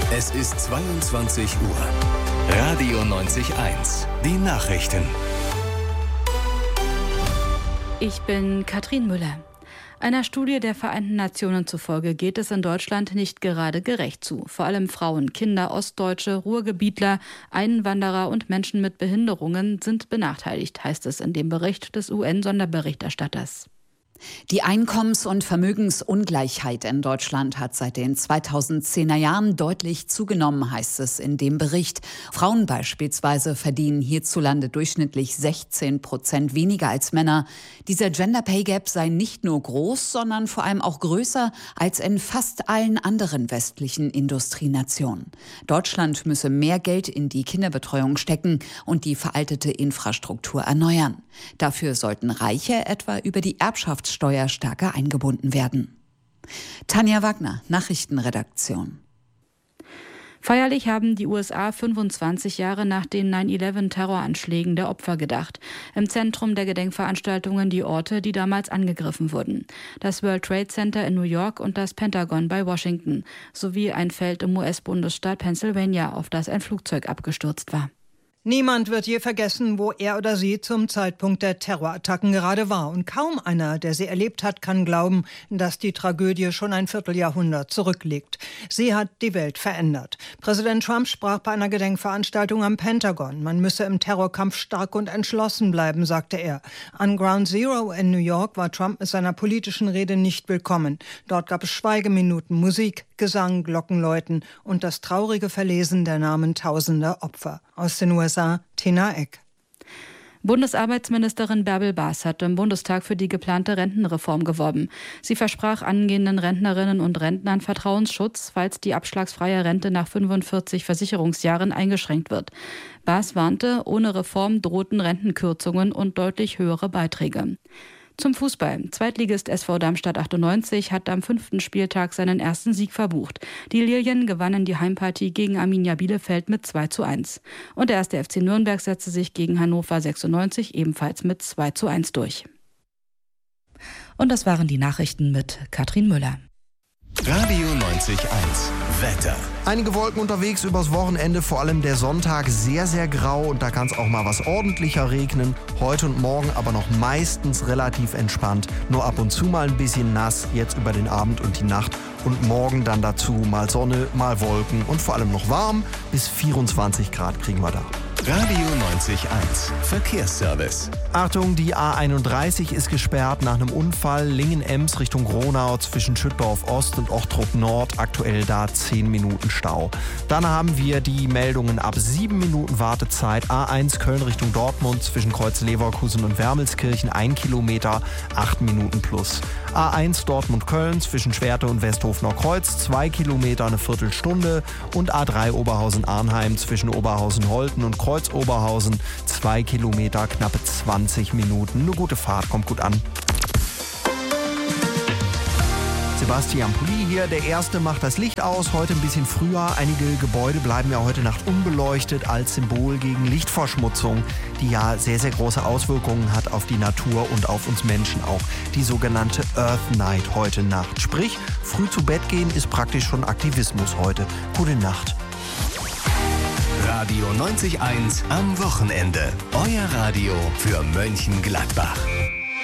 Es ist 22 Uhr. Radio 90.1. Die Nachrichten. Ich bin Katrin Müller. Einer Studie der Vereinten Nationen zufolge geht es in Deutschland nicht gerade gerecht zu. Vor allem Frauen, Kinder, Ostdeutsche, Ruhrgebietler, Einwanderer und Menschen mit Behinderungen sind benachteiligt, heißt es in dem Bericht des UN-Sonderberichterstatters. Die Einkommens- und Vermögensungleichheit in Deutschland hat seit den 2010er Jahren deutlich zugenommen, heißt es in dem Bericht. Frauen beispielsweise verdienen hierzulande durchschnittlich 16% weniger als Männer. Dieser Gender Pay Gap sei nicht nur groß, sondern vor allem auch größer als in fast allen anderen westlichen Industrienationen. Deutschland müsse mehr Geld in die Kinderbetreuung stecken und die veraltete Infrastruktur erneuern. Dafür sollten Reiche etwa über die Erbschaftssteuer stärker eingebunden werden. Tanja Wagner, Nachrichtenredaktion. Feierlich haben die USA 25 Jahre nach den 9/11-Terroranschlägen der Opfer gedacht. Im Zentrum der Gedenkveranstaltungen die Orte, die damals angegriffen wurden. Das World Trade Center in New York und das Pentagon bei Washington, sowie ein Feld im US-Bundesstaat Pennsylvania, auf das ein Flugzeug abgestürzt war. Niemand wird je vergessen, wo er oder sie zum Zeitpunkt der Terrorattacken gerade war. Und kaum einer, der sie erlebt hat, kann glauben, dass die Tragödie schon ein Vierteljahrhundert zurückliegt. Sie hat die Welt verändert. Präsident Trump sprach bei einer Gedenkveranstaltung am Pentagon. Man müsse im Terrorkampf stark und entschlossen bleiben, sagte er. An Ground Zero in New York war Trump mit seiner politischen Rede nicht willkommen. Dort gab es Schweigeminuten, Musik, Gesang, Glockenläuten und das traurige Verlesen der Namen tausender Opfer. Aus den USA, Tina Eck. Bundesarbeitsministerin Bärbel Baas hat im Bundestag für die geplante Rentenreform geworben. Sie versprach angehenden Rentnerinnen und Rentnern Vertrauensschutz, falls die abschlagsfreie Rente nach 45 Versicherungsjahren eingeschränkt wird. Baas warnte, ohne Reform drohten Rentenkürzungen und deutlich höhere Beiträge. Zum Fußball. Zweitligist SV Darmstadt 98 hat am 5. Spieltag seinen ersten Sieg verbucht. Die Lilien gewannen die Heimpartie gegen Arminia Bielefeld mit 2:1. Und der 1. FC Nürnberg setzte sich gegen Hannover 96 ebenfalls mit 2:1 durch. Und das waren die Nachrichten mit Katrin Müller. Radio 90.1. Wetter. Einige Wolken unterwegs übers Wochenende, vor allem der Sonntag sehr, sehr grau und da kann es auch mal was ordentlicher regnen. Heute und morgen aber noch meistens relativ entspannt. Nur ab und zu mal ein bisschen nass, jetzt über den Abend und die Nacht. Und morgen dann dazu mal Sonne, mal Wolken und vor allem noch warm. Bis 24 Grad kriegen wir da. Radio 90.1. Verkehrsservice. Achtung, die A31 ist gesperrt nach einem Unfall. Lingen-Ems Richtung Gronau zwischen Schüttorf Ost und Ochtrup Nord. Aktuell da 10 Minuten Stau. Dann haben wir die Meldungen ab 7 Minuten Wartezeit. A1 Köln Richtung Dortmund zwischen Kreuz Leverkusen und Wermelskirchen 1 Kilometer, 8 Minuten plus. A1 Dortmund-Köln zwischen Schwerte und Westhofener-Kreuz 2 Kilometer, eine Viertelstunde. Und A3 Oberhausen-Arnheim zwischen Oberhausen-Holten und Kreuz-Oberhausen 2 Kilometer, knappe 20 Minuten. Eine gute Fahrt, kommt gut an. Sebastian Pulli hier, der Erste macht das Licht aus, heute ein bisschen früher. Einige Gebäude bleiben ja heute Nacht unbeleuchtet als Symbol gegen Lichtverschmutzung, die ja sehr, sehr große Auswirkungen hat auf die Natur und auf uns Menschen auch. Die sogenannte Earth Night heute Nacht. Sprich, früh zu Bett gehen ist praktisch schon Aktivismus heute. Gute Nacht. Radio 90.1 am Wochenende. Euer Radio für Mönchengladbach.